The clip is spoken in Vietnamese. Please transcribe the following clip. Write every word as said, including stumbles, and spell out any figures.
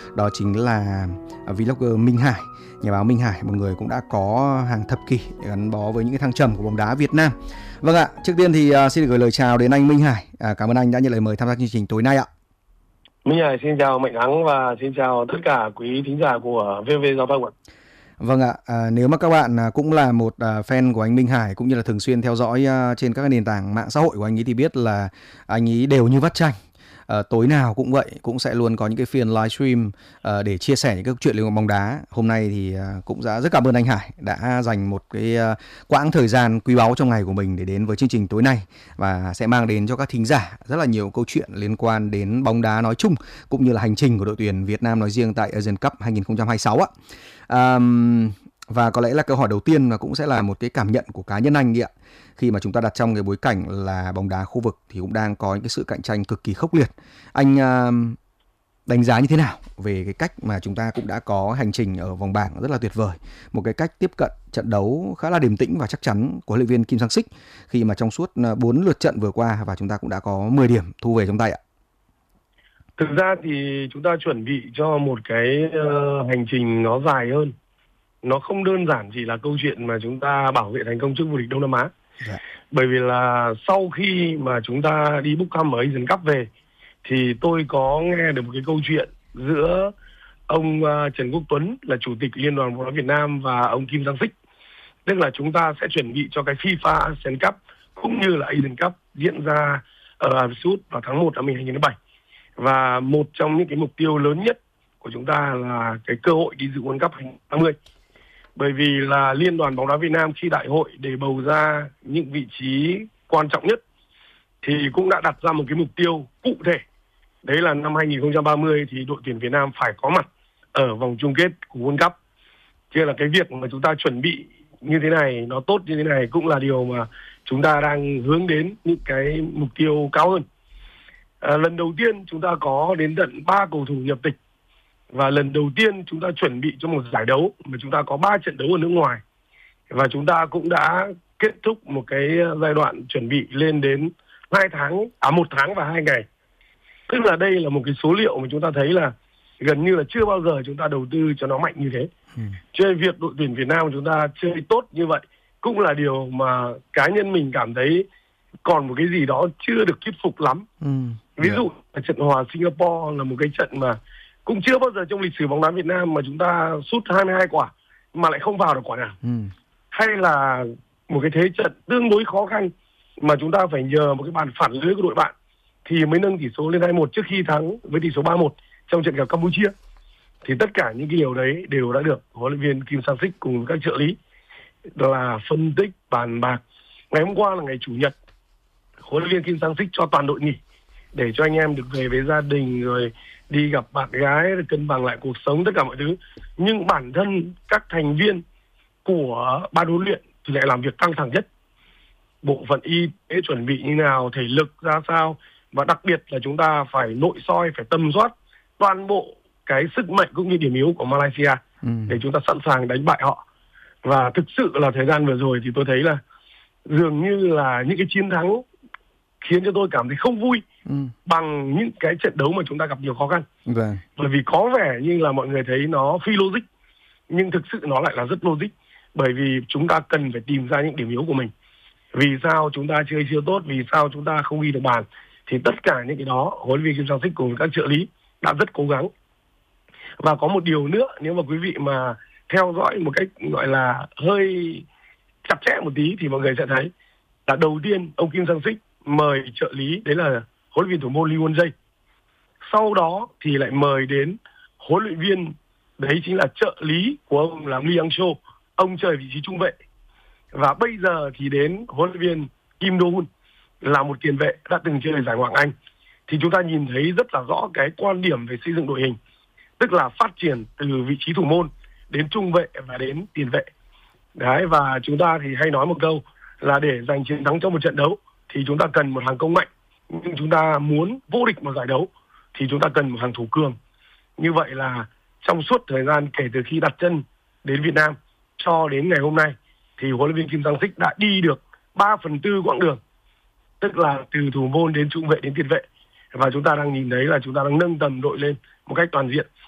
đó chính là vlogger Minh Hải. Nhà báo Minh Hải, một người cũng đã có hàng thập kỷ gắn bó với những cái thăng trầm của bóng đá Việt Nam. Vâng ạ, trước tiên thì uh, xin được gửi lời chào đến anh Minh Hải. À, cảm ơn anh đã nhận lời mời tham gia chương trình tối nay ạ. Minh Hải xin chào Mạnh Thắng và xin chào tất cả quý thính giả của vê vê Giao thông ạ. Vâng ạ, à, nếu mà các bạn cũng là một à, fan của anh Minh Hải cũng như là thường xuyên theo dõi à, trên các nền tảng mạng xã hội của anh ấy thì biết là anh ấy đều như vắt chanh. À, tối nào cũng vậy, cũng sẽ luôn có những cái phiên livestream à, để chia sẻ những cái chuyện liên quan bóng đá. Hôm nay thì à, cũng đã rất cảm ơn anh Hải đã dành một cái à, quãng thời gian quý báu trong ngày của mình để đến với chương trình tối nay và sẽ mang đến cho các thính giả rất là nhiều câu chuyện liên quan đến bóng đá nói chung cũng như là hành trình của đội tuyển Việt Nam nói riêng tại Asian Cup hai không hai sáu ạ. À, và có lẽ là câu hỏi đầu tiên là cũng sẽ là một cái cảm nhận của cá nhân anh đi ạ. Khi mà chúng ta đặt trong cái bối cảnh là bóng đá khu vực thì cũng đang có những cái sự cạnh tranh cực kỳ khốc liệt. Anh uh, đánh giá như thế nào về cái cách mà chúng ta cũng đã có hành trình ở vòng bảng rất là tuyệt vời, một cái cách tiếp cận trận đấu khá là điềm tĩnh và chắc chắn của huấn luyện viên Kim Sang-sik khi mà trong suốt bốn lượt trận vừa qua và chúng ta cũng đã có mười điểm thu về trong tay ạ? Thực ra thì chúng ta chuẩn bị cho một cái uh, hành trình nó dài hơn. Nó không đơn giản chỉ là câu chuyện mà chúng ta bảo vệ thành công chức vô địch Đông Nam Á. Yeah. Bởi vì là sau khi mà chúng ta đi book thăm ở Asian Cup về thì tôi có nghe được một cái câu chuyện giữa ông uh, Trần Quốc Tuấn là chủ tịch Liên đoàn bóng đá Việt Nam và ông Kim Sang-sik. Tức là chúng ta sẽ chuẩn bị cho cái FIFA Asian Cup cũng như là Asian Cup diễn ra ở Ả Rập Xê Út vào tháng một năm hai không hai bảy. Và một trong những cái mục tiêu lớn nhất của chúng ta là cái cơ hội đi dự World Cup hai không ba mươi. Bởi vì là Liên đoàn bóng đá Việt Nam khi đại hội để bầu ra những vị trí quan trọng nhất thì cũng đã đặt ra một cái mục tiêu cụ thể. Đấy là năm hai không ba mươi thì đội tuyển Việt Nam phải có mặt ở vòng chung kết của World Cup. Chứ là cái việc mà chúng ta chuẩn bị như thế này, nó tốt như thế này cũng là điều mà chúng ta đang hướng đến những cái mục tiêu cao hơn. À, lần đầu tiên chúng ta có đến tận ba cầu thủ nhập tịch. Và lần đầu tiên chúng ta chuẩn bị cho một giải đấu mà chúng ta có ba trận đấu ở nước ngoài. Và chúng ta cũng đã kết thúc một cái giai đoạn chuẩn bị lên đến hai tháng, à một tháng và hai ngày. Tức là đây là một cái số liệu mà chúng ta thấy là gần như là chưa bao giờ chúng ta đầu tư cho nó mạnh như thế. Ừ. Cho nên việc đội tuyển Việt Nam của chúng ta chơi tốt như vậy cũng là điều mà cá nhân mình cảm thấy còn một cái gì đó chưa được thuyết phục lắm. Ừ. Ví dụ là trận hòa Singapore là một cái trận mà cũng chưa bao giờ trong lịch sử bóng đá Việt Nam mà chúng ta sút hai mươi hai quả mà lại không vào được quả nào. Ừ. Hay là một cái thế trận tương đối khó khăn mà chúng ta phải nhờ một cái bàn phản lưới của đội bạn thì mới nâng tỷ số lên hai một trước khi thắng với tỷ số ba một trong trận gặp Campuchia. Thì tất cả những cái điều đấy đều đã được huấn luyện viên Kim Sang-sik cùng các trợ lý là phân tích, bàn bạc. Ngày hôm qua là ngày Chủ nhật, huấn luyện viên Kim Sang-sik cho toàn đội nghỉ để cho anh em được về với gia đình rồi đi gặp bạn gái, cân bằng lại cuộc sống, tất cả mọi thứ. Nhưng bản thân các thành viên của ban huấn luyện thì lại làm việc căng thẳng nhất. Bộ phận y tế chuẩn bị như nào, thể lực ra sao, và đặc biệt là chúng ta phải nội soi, phải tầm soát toàn bộ cái sức mạnh cũng như điểm yếu của Malaysia ừ. để chúng ta sẵn sàng đánh bại họ. Và thực sự là thời gian vừa rồi thì tôi thấy là dường như là những cái chiến thắng khiến cho tôi cảm thấy không vui ừ. bằng những cái trận đấu mà chúng ta gặp nhiều khó khăn. Vâng. Bởi vì có vẻ như là mọi người thấy nó phi logic, nhưng thực sự nó lại là rất logic. Bởi vì chúng ta cần phải tìm ra những điểm yếu của mình. Vì sao chúng ta chơi chưa tốt, vì sao chúng ta không ghi được bàn. Thì tất cả những cái đó huấn luyện viên Kim Sang-sik cùng các trợ lý đã rất cố gắng. Và có một điều nữa, nếu mà quý vị mà theo dõi một cách gọi là hơi chặt chẽ một tí thì mọi người sẽ thấy là đầu tiên ông Kim Sang-sik mời trợ lý, đấy là huấn luyện viên thủ môn Lee Won-jae. Sau đó thì lại mời đến huấn luyện viên, đấy chính là trợ lý của ông là Lee Hang-seo, ông chơi vị trí trung vệ. Và bây giờ thì đến huấn luyện viên Kim Do-hun là một tiền vệ đã từng chơi giải Ngoại hạng Anh. Thì chúng ta nhìn thấy rất là rõ cái quan điểm về xây dựng đội hình, tức là phát triển từ vị trí thủ môn đến trung vệ và đến tiền vệ. Đấy, và chúng ta thì hay nói một câu là để giành chiến thắng trong một trận đấu thì chúng ta cần một hàng công mạnh, nhưng chúng ta muốn vô địch một giải đấu thì chúng ta cần một hàng thủ cường. Như vậy là trong suốt thời gian kể từ khi đặt chân đến Việt Nam cho đến ngày hôm nay thì huấn luyện viên Kim Sang-sik đã đi được ba phần tư quãng đường, tức là từ thủ môn đến trung vệ đến tiền vệ. Và chúng ta đang nhìn thấy là chúng ta đang nâng tầm đội lên một cách toàn diện.